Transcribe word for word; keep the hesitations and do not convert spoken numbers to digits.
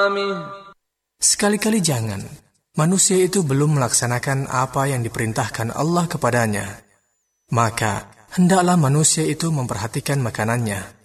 طعامه. Sekali-kali jangan manusia itu belum melaksanakan apa yang diperintahkan Allah kepadanya, maka hendaklah manusia itu memperhatikan makanannya.